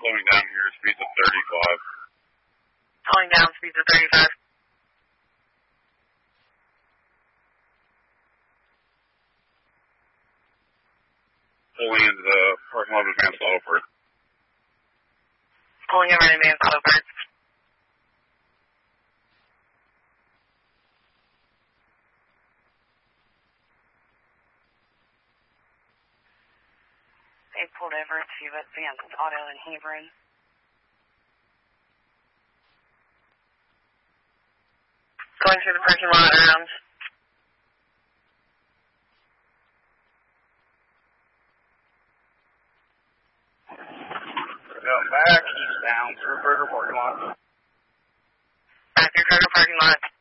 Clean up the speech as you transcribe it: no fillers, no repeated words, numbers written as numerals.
slowing down here. Speeds of 35. Slowing down, speeds of 35. Pulling into the parking lot of Advanced Auto Parts. Pulling over to Advanced Auto Parts. They pulled over to Advanced Auto in Hebron. Going through the parking lot around. Back eastbound through Burger parking lot. Back through Burger parking lot.